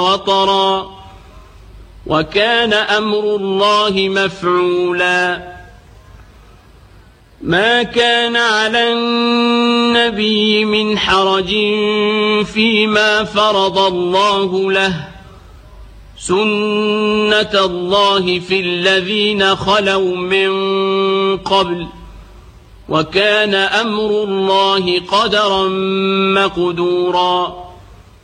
وطرا وكان أمر الله مفعولا ما كان على النبي من حرج فيما فرض الله له سنة الله في الذين خلوا من قبل وكان أمر الله قدرا مقدورا